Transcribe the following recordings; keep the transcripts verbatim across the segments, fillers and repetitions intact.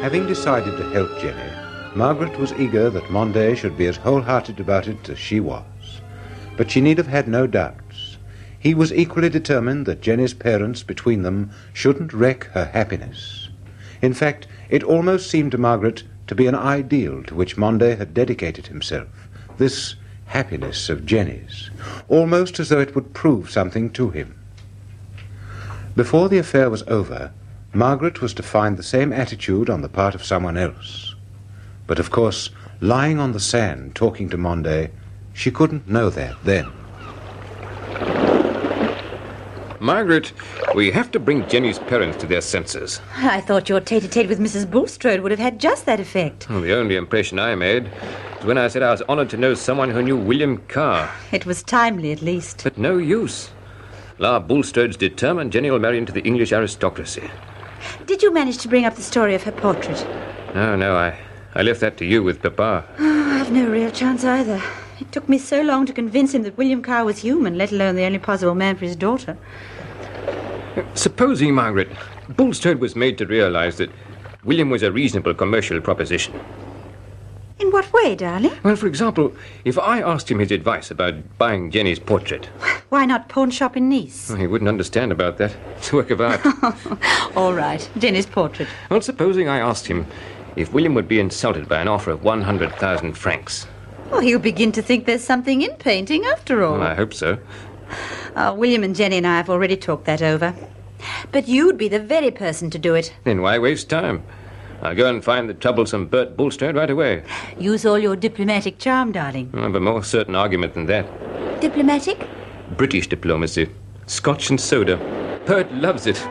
Having decided to help Jenny, Margaret was eager that Monday should be as wholehearted about it as she was. But she need have had no doubts. He was equally determined that Jenny's parents between them shouldn't wreck her happiness. In fact, it almost seemed to Margaret to be an ideal to which Monday had dedicated himself, this happiness of Jenny's, almost as though it would prove something to him. Before the affair was over, Margaret was to find the same attitude on the part of someone else. But of course, lying on the sand talking to Monday, she couldn't know that then. Margaret, we have to bring Jenny's parents to their senses. I thought your tete-a-tete with Missus Bulstrode would have had just that effect. Well, the only impression I made was when I said I was honored to know someone who knew William Carr. It was timely, at least. But no use. La Bulstrode's determined Jenny will marry into the English aristocracy. Did you manage to bring up the story of her portrait? No, no, I, I left that to you with Papa. Oh, I've no real chance either. It took me so long to convince him that William Carr was human, let alone the only possible man for his daughter. Supposing, Margaret, Bulstrode was made to realize that William was a reasonable commercial proposition. In what way, darling? Well, for example, if I asked him his advice about buying Jenny's portrait. Why not pawn shop in Nice? Well, he wouldn't understand about that. It's a work of art. All right, Jenny's portrait. Well, supposing I asked him if William would be insulted by an offer of one hundred thousand francs. Well, he'll begin to think there's something in painting after all. Well, I hope so. Uh, William and Jenny and I have already talked that over. But you'd be the very person to do it. Then why waste time? I'll go and find the troublesome Bert Bulstrode right away. Use all your diplomatic charm, darling. I have a more certain argument than that. Diplomatic? British diplomacy. Scotch and soda. Bert loves it.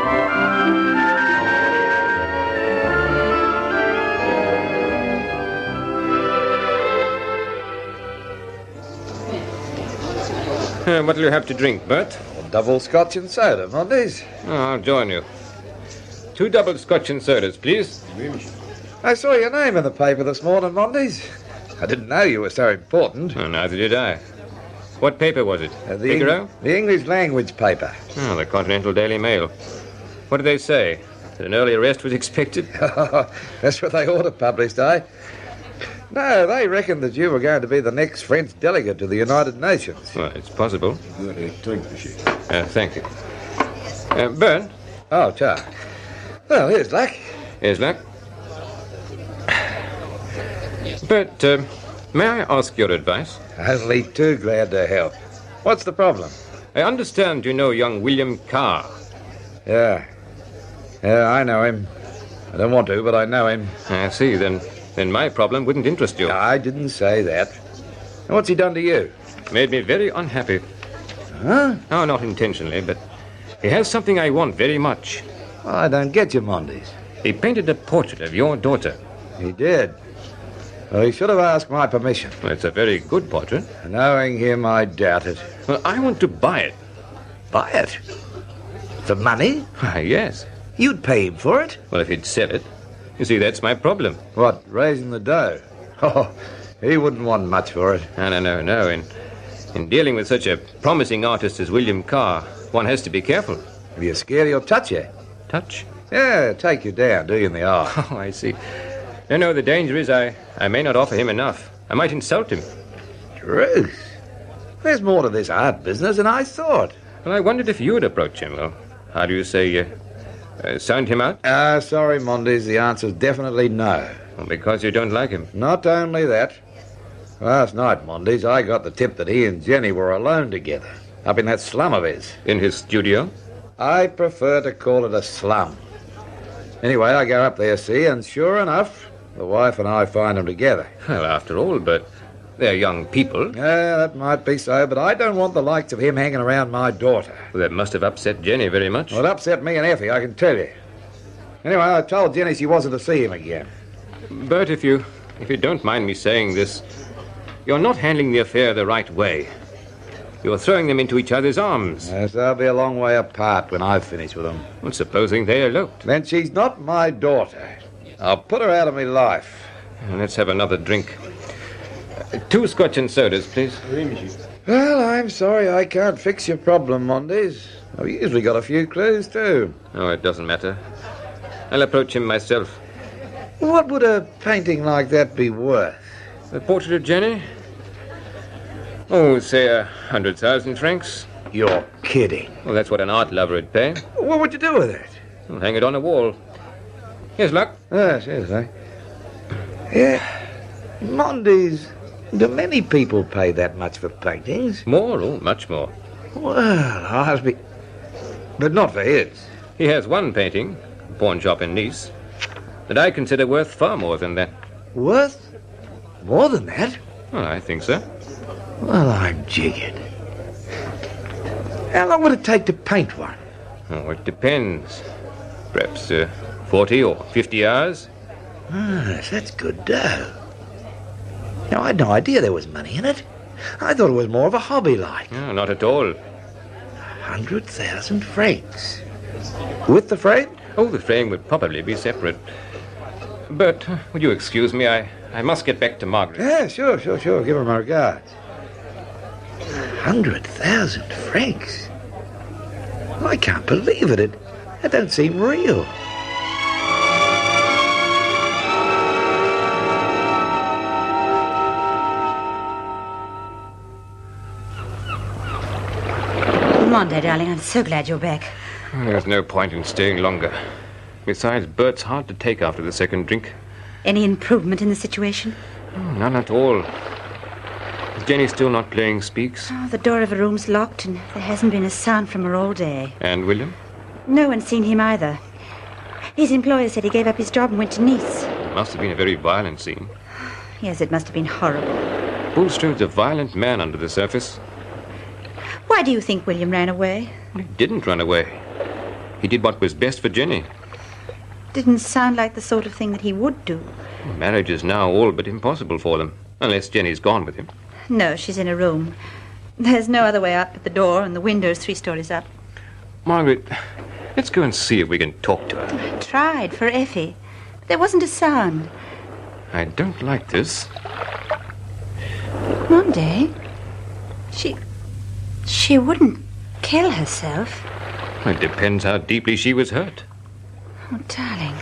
Uh, what'll you have to drink, Bert? A double scotch and soda, Mondays. Oh, I'll join you. Two double scotch and sodas, please. I saw your name in the paper this morning, Mondays. I didn't know you were so important. Oh, neither did I. What paper was it? Uh, the Figaro? Eng- the English language paper. Oh, the Continental Daily Mail. What did they say? That an early arrest was expected? That's what they ought to publish, eh? No, they reckoned that you were going to be the next French delegate to the United Nations. Well, it's possible. Uh, thank you. Uh, Bert? Oh, Char. Well, here's luck. Here's luck. Bert, uh, may I ask your advice? Only too glad to help. What's the problem? I understand you know young William Carr. Yeah. Yeah, I know him. I don't want to, but I know him. I see, then... Then my problem wouldn't interest you. I didn't say that. What's he done to you? Made me very unhappy. Huh? No, not intentionally, but he has something I want very much. Well, I don't get you, Mondays. He painted a portrait of your daughter. He did. Well, he should have asked my permission. Well, it's a very good portrait. Knowing him, I doubt it. Well, I want to buy it. Buy it? For money? Why, yes. You'd pay him for it? Well, if he'd sell it. You see, that's my problem. What, raising the dough? Oh, he wouldn't want much for it. No, no, no, no. In, in dealing with such a promising artist as William Carr, one has to be careful. Are you scared he'll touch you? Touch? Yeah, take you down, do you, in the eye. Oh, I see. No, no, the danger is I, I may not offer him enough. I might insult him. Truth. There's more to this art business than I thought. Well, I wondered if you'd approach him. Well, how do you say, uh, uh, sound him out? Ah, uh, sorry, Mondays. The answer's definitely no. Well, because you don't like him. Not only that. Last night, Mondays, I got the tip that he and Jenny were alone together, up in that slum of his. In his studio? I prefer to call it a slum. Anyway, I go up there, see, and sure enough, the wife and I find them together. Well, after all, but they're young people. Yeah, that might be so, but I don't want the likes of him hanging around my daughter. Well, that must have upset Jenny very much. Well, it upset me and Effie, I can tell you. Anyway, I told Jenny she wasn't to see him again. Bert, if you, if you don't mind me saying this, you're not handling the affair the right way. You're throwing them into each other's arms. Yes, they'll be a long way apart when I've finished with them. Well, supposing they eloped. Then she's not my daughter. I'll put her out of my life. Well, let's have another drink. Uh, two scotch and sodas, please. Well, I'm sorry I can't fix your problem, Mondays. I've usually got a few clues, too. Oh, it doesn't matter. I'll approach him myself. What would a painting like that be worth? The portrait of Jenny? Oh, say a hundred thousand francs. You're kidding. Well, that's what an art lover would pay. What would you do with it? I'll hang it on a wall. Here's luck. Yes, yes, eh? Yeah. Mondays, do many people pay that much for paintings? More? Oh, much more. Well, I'll be... But not for his. He has one painting, a pawn shop in Nice, that I consider worth far more than that. Worth? More than that? Well, I think so. Well, I'm jiggered. How long would it take to paint one? Oh, it depends. Perhaps uh, forty or fifty hours. Ah, that's good dough. Now, I had no idea there was money in it. I thought it was more of a hobby like. No, not at all. Hundred thousand francs. With the frame? Oh, the frame would probably be separate. But, uh, would you excuse me? I, I must get back to Margaret. Yeah, sure, sure, sure. Give her my regards. Hundred thousand francs? I can't believe it. It that don't seem real. Monday, darling, I'm so glad you're back. There's no point in staying longer. Besides, Bert's hard to take after the second drink. Any improvement in the situation? Oh, none at all. Is Jenny still not playing Speaks? Oh, the door of her room's locked, and there hasn't been a sound from her all day. And William? No one's seen him either. His employer said he gave up his job and went to Nice. It must have been a very violent scene. Yes, it must have been horrible. Bulstrode's a violent man under the surface. Why do you think William ran away? He didn't run away. He did what was best for Jenny. Didn't sound like the sort of thing that he would do. Marriage is now all but impossible for them, unless Jenny's gone with him. No, she's in a room. There's no other way out but the door, and the window's three stories up. Margaret, let's go and see if we can talk to her. I tried for Effie, but there wasn't a sound. I don't like this. Monday? She... She wouldn't kill herself. It depends how deeply she was hurt. Oh, darling.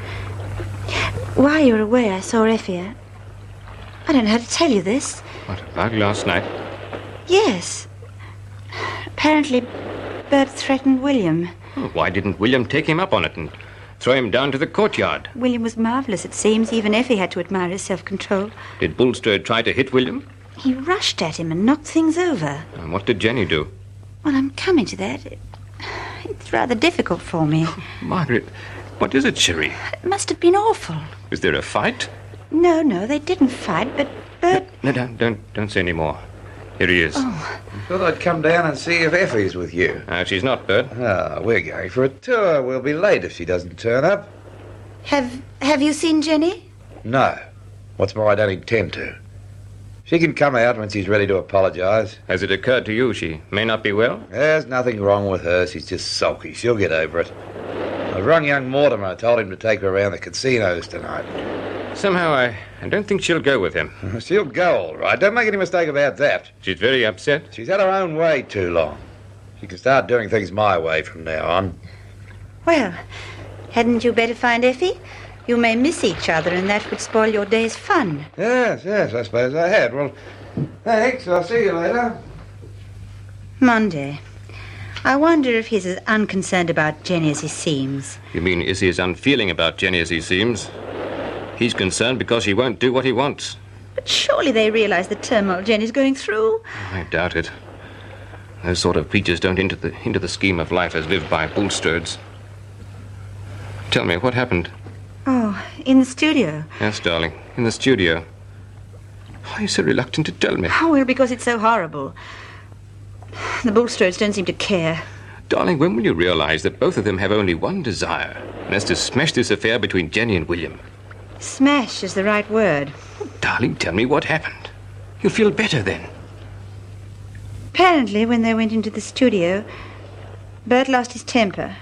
While you were away, I saw Effie. I don't know how to tell you this. What, about last night? Yes. Apparently, Bert threatened William. Oh, why didn't William take him up on it and throw him down to the courtyard? William was marvellous, it seems. Even Effie had to admire his self-control. Did Bulstrode try to hit William? He rushed at him and knocked things over. And what did Jenny do? Well, I'm coming to that. It, it's rather difficult for me. Margaret, what is it, Cherie? It must have been awful. Was there a fight? No, no, they didn't fight, but Bert... No, no, don't, don't, don't say any more. Here he is. Oh. I thought I'd come down and see if Effie's with you. Uh, she's not, Bert. Ah, we're going for a tour. We'll be late if she doesn't turn up. Have, have you seen Jenny? No. What's more, I don't intend to. She can come out when she's ready to apologise. Has it occurred to you she may not be well? There's nothing wrong with her. She's just sulky. She'll get over it. I rung young Mortimer. I told him to take her around the casinos tonight. Somehow I, I don't think she'll go with him. She'll go, all right. Don't make any mistake about that. She's very upset. She's had her own way too long. She can start doing things my way from now on. Well, hadn't you better find Effie? You may miss each other, and that would spoil your day's fun. Yes, yes, I suppose I had. Well, thanks. I'll see you later. Monday. I wonder if he's as unconcerned about Jenny as he seems. You mean, is he as unfeeling about Jenny as he seems? He's concerned because she won't do what he wants. But surely they realize the turmoil Jenny's going through. I doubt it. Those sort of creatures don't enter the, into the scheme of life as lived by Bulstrodes. Tell me, what happened? Oh, in the studio. Yes, darling, in the studio. Why are you so reluctant to tell me? Oh, well, because it's so horrible. The Bulstrodes don't seem to care. Darling, when will you realize that both of them have only one desire, and that's to smash this affair between Jenny and William? Smash is the right word. Oh, darling, tell me what happened. You'll feel better then. Apparently, when they went into the studio, Bert lost his temper.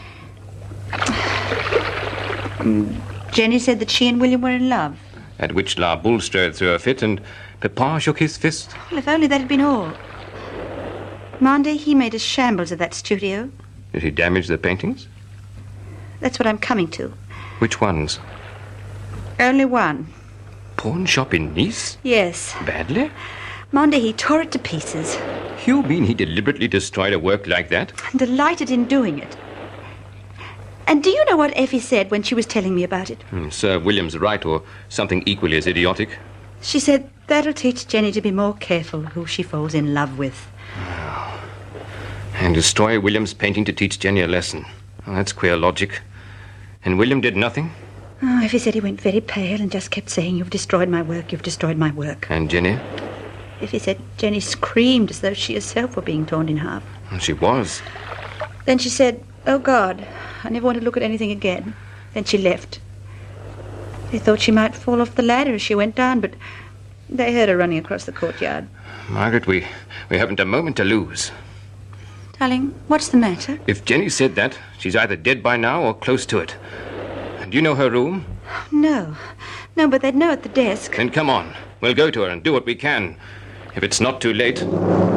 Jenny said that she and William were in love. At which La Bulstrode threw a fit, and Papa shook his fist. Well, if only that had been all. Monday, he made a shambles of that studio. Did he damage the paintings? That's what I'm coming to. Which ones? Only one. Pawn shop in Nice? Yes. Badly? Monday he tore it to pieces. You mean he deliberately destroyed a work like that? I'm delighted in doing it. And do you know what Effie said when she was telling me about it? Hmm, Sir William's right, or something equally as idiotic. She said that'll teach Jenny to be more careful who she falls in love with. Oh. And destroy William's painting to teach Jenny a lesson. Oh, that's queer logic. And William did nothing? Oh, Effie said he went very pale and just kept saying, "You've destroyed my work, you've destroyed my work." And Jenny? Effie said Jenny screamed as though she herself were being torn in half. Well, she was. Then she said, "Oh, God, I never want to look at anything again." Then she left. They thought she might fall off the ladder as she went down, but they heard her running across the courtyard. Margaret, we, we haven't a moment to lose. Darling, what's the matter? If Jenny said that, she's either dead by now or close to it. Do you know her room? No. No, but they'd know at the desk. Then come on. We'll go to her and do what we can. If it's not too late.